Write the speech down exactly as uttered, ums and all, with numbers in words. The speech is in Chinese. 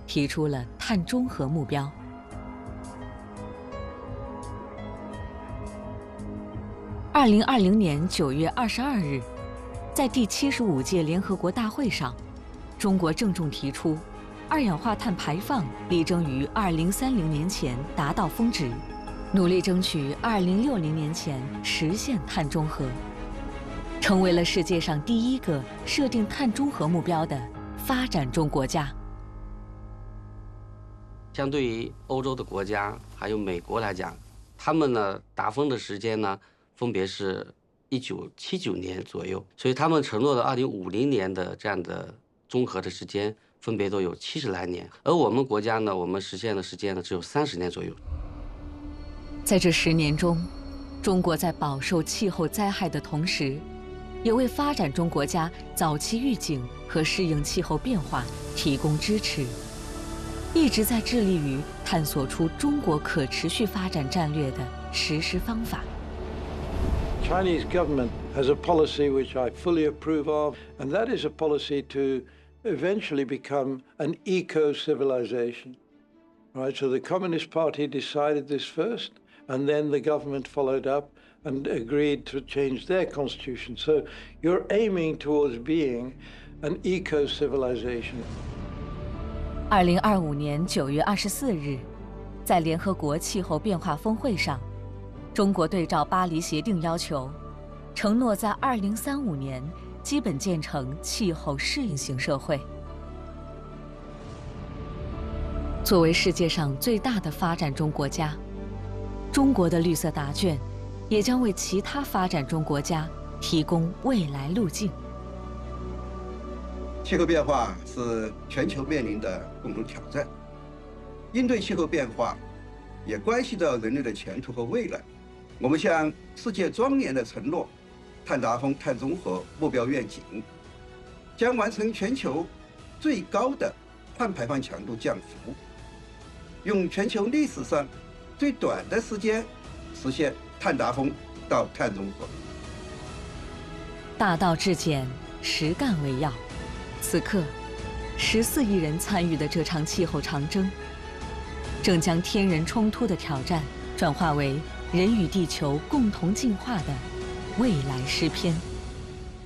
提出了碳中和目标。二零二零年九月二十二日，在第七十五届联合国大会上，中国郑重提出，二氧化碳排放力争于二零三零年前达到峰值，努力争取二零六零年前实现碳中和，成为了世界上第一个设定碳中和目标的发展中国家。 相对于欧洲的国家还有美国来讲，他们呢达峰的时间呢分别是一九七九年左右，所以他们承诺的二零五零年的这样的综合的时间分别都有七十来年，而我们国家呢，我们实现的时间呢只有三十年左右。 在这十年中，中国在饱受气候灾害的同时，也为发展中国家早期预警和适应气候变化提供支持，一直在致力于探索出中国可持续发展战略的实施方法。 Chinese government has a policy which I fully approve of, and that is a policy to eventually become an eco-civilization. Right? So the Communist Party decided this first, and then the government followed up and agreed to change their constitution. So you're aiming towards being an eco-civilization. 二零二五年九月二十四日，在联合国气候变化峰会上，中国对照巴黎协定要求，承诺在二零三五年基本建成气候适应型社会。作为世界上最大的发展中国家，中国的绿色答卷也将为其他发展中国家提供未来路径。 气候变化是全球面临的共同挑战，应对气候变化也关系到人类的前途和未来。我们向世界庄严地承诺，碳达峰、碳中和目标愿景，将完成全球最高的碳排放强度降幅，用全球历史上最短的时间实现碳达峰到碳中和。 大道至简，实干为要。此刻，十四亿人参与的这场气候长征，正将天人冲突的挑战转化为人与地球共同进化的未来诗篇。